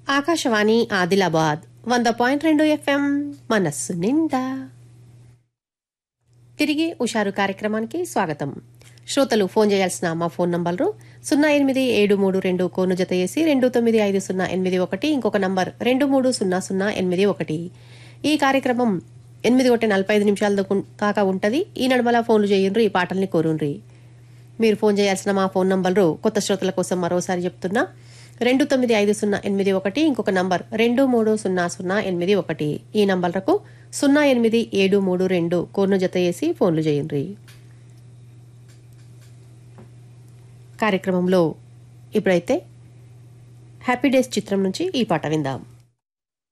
Akashvani Adilabad 100.2 FM మనస్సు నిండా. తిరిగి ఉషారు కార్యక్రమానికి స్వాగతం. శ్రోతలు ఫోన్ చేయాల్సిన మా ఫోన్ నంబర్లు 08732 కోను జత చేసి 295081, ఇంకొక నంబర్ 230081. ఈ కార్యక్రమం 8:45 దాకా ఉంటది. ఈ నడుమల ఫోన్లు చేయండ్రి, ఈ పాటల్ని కోరుండ్రి. మీరు ఫోన్ చేయాల్సిన మా ఫోన్ నంబర్లు కొత్త శ్రోతల కోసం మరోసారి చెప్తున్నా, 295081, ఇంకొక నంబర్ 230081. ఈ నంబర్లకు 08732 కోర్ను జత చేసి ఫోన్లు చేయండి. కార్యక్రమంలో ఇప్పుడైతే హ్యాపీ డేస్ చిత్రం నుంచి ఈ పాట విందాం.